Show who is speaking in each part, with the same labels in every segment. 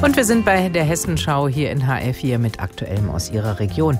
Speaker 1: Und wir sind bei der Hessenschau hier in HR4 mit Aktuellem aus Ihrer Region.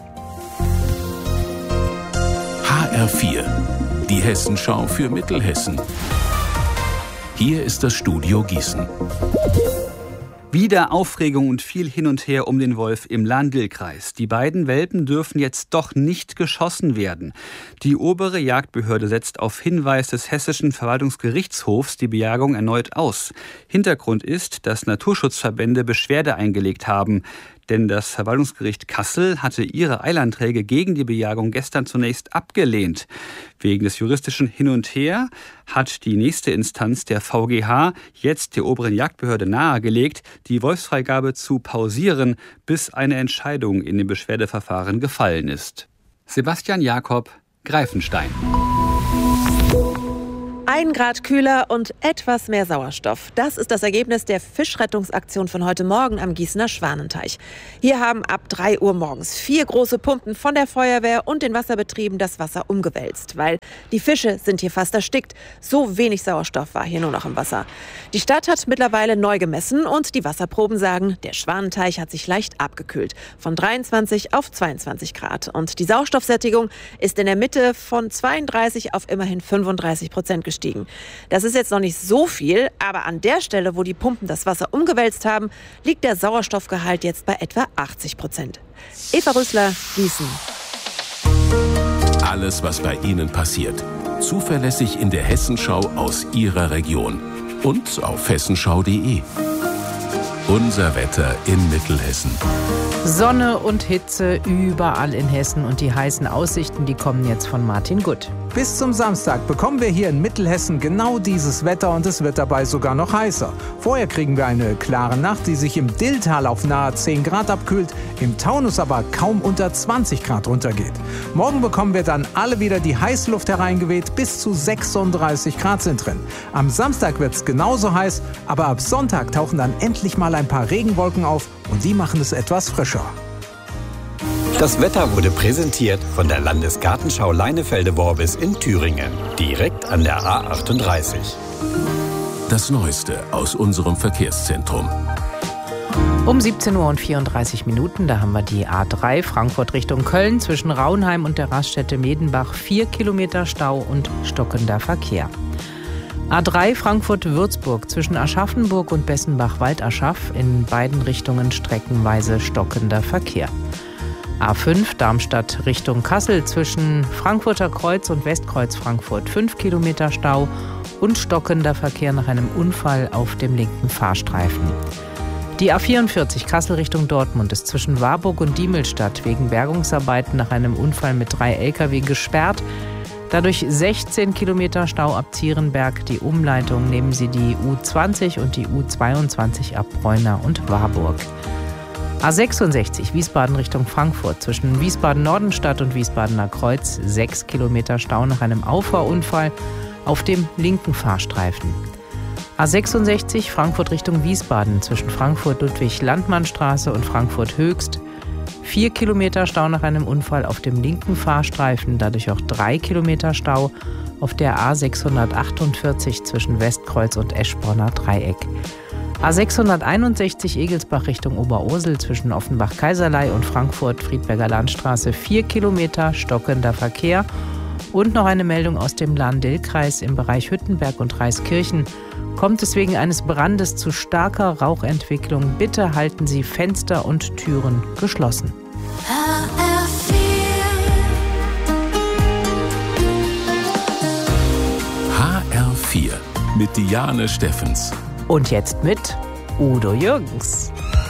Speaker 2: HR4, die Hessenschau für Mittelhessen. Hier ist das Studio Gießen.
Speaker 3: Wieder Aufregung und viel hin und her um den Wolf im Lahn-Dill-Kreis. Die beiden Welpen dürfen jetzt doch nicht geschossen werden. Die obere Jagdbehörde setzt auf Hinweis des Hessischen Verwaltungsgerichtshofs die Bejagung erneut aus. Hintergrund ist, dass Naturschutzverbände Beschwerde eingelegt haben. Denn das Verwaltungsgericht Kassel hatte ihre Eilanträge gegen die Bejagung gestern zunächst abgelehnt. Wegen des juristischen Hin und Her hat die nächste Instanz, der VGH, jetzt der oberen Jagdbehörde nahegelegt, die Wolfsfreigabe zu pausieren, bis eine Entscheidung in dem Beschwerdeverfahren gefallen ist. Sebastian Jakob, Greifenstein.
Speaker 4: 1 Grad kühler und etwas mehr Sauerstoff. Das ist das Ergebnis der Fischrettungsaktion von heute Morgen am Gießener Schwanenteich. Hier haben ab 3 Uhr morgens 4 große Pumpen von der Feuerwehr und den Wasserbetrieben das Wasser umgewälzt, weil die Fische sind hier fast erstickt. So wenig Sauerstoff war hier nur noch im Wasser. Die Stadt hat mittlerweile neu gemessen und die Wasserproben sagen, der Schwanenteich hat sich leicht abgekühlt. Von 23 auf 22 Grad. Und die Sauerstoffsättigung ist in der Mitte von 32 auf immerhin 35% gestiegen. Das ist jetzt noch nicht so viel, aber an der Stelle, wo die Pumpen das Wasser umgewälzt haben, liegt der Sauerstoffgehalt jetzt bei etwa 80%. Eva Rüssler, Gießen.
Speaker 2: Alles, was bei Ihnen passiert, zuverlässig in der Hessenschau aus Ihrer Region und auf hessenschau.de. Unser Wetter in Mittelhessen.
Speaker 1: Sonne und Hitze überall in Hessen und die heißen Aussichten, die kommen jetzt von Martin Gutt.
Speaker 5: Bis zum Samstag bekommen wir hier in Mittelhessen genau dieses Wetter und es wird dabei sogar noch heißer. Vorher kriegen wir eine klare Nacht, die sich im Dilltal auf nahe 10 Grad abkühlt, im Taunus aber kaum unter 20 Grad runtergeht. Morgen bekommen wir dann alle wieder die heiße Luft hereingeweht, bis zu 36 Grad sind drin. Am Samstag wird es genauso heiß, aber ab Sonntag tauchen dann endlich mal ein paar Regenwolken auf und die machen es etwas frischer.
Speaker 6: Das Wetter wurde präsentiert von der Landesgartenschau Leinefelde-Worbis in Thüringen, direkt an der A38.
Speaker 2: Das Neueste aus unserem Verkehrszentrum.
Speaker 1: Um 17:34 Uhr, da haben wir die A3 Frankfurt Richtung Köln zwischen Raunheim und der Raststätte Medenbach 4 Kilometer Stau und stockender Verkehr. A3 Frankfurt-Würzburg zwischen Aschaffenburg und Bessenbach-Waldaschaf in beiden Richtungen streckenweise stockender Verkehr. A5 Darmstadt Richtung Kassel zwischen Frankfurter Kreuz und Westkreuz Frankfurt 5 Kilometer Stau und stockender Verkehr nach einem Unfall auf dem linken Fahrstreifen. Die A44 Kassel Richtung Dortmund ist zwischen Warburg und Diemelstadt wegen Bergungsarbeiten nach einem Unfall mit 3 Lkw gesperrt. Dadurch 16 Kilometer Stau ab Zierenberg. Die Umleitung nehmen Sie die U20 und die U22 ab Bräuna und Warburg. A66 Wiesbaden Richtung Frankfurt zwischen Wiesbaden-Nordenstadt und Wiesbadener Kreuz 6 Kilometer Stau nach einem Auffahrunfall auf dem linken Fahrstreifen. A66 Frankfurt Richtung Wiesbaden zwischen Frankfurt-Ludwig-Landmannstraße und Frankfurt-Höchst 4 Kilometer Stau nach einem Unfall auf dem linken Fahrstreifen, dadurch auch 3 Kilometer Stau auf der A648 zwischen Westkreuz und Eschborner Dreieck. A661 Egelsbach Richtung Oberursel zwischen Offenbach-Kaiserlei und Frankfurt-Friedberger Landstraße 4 Kilometer stockender Verkehr. Und noch eine Meldung aus dem Lahn-Dill-Kreis im Bereich Hüttenberg und Reiskirchen. Kommt es wegen eines Brandes zu starker Rauchentwicklung, bitte halten Sie Fenster und Türen geschlossen.
Speaker 2: HR4 mit Diane Steffens.
Speaker 1: Und jetzt mit Udo Jürgens.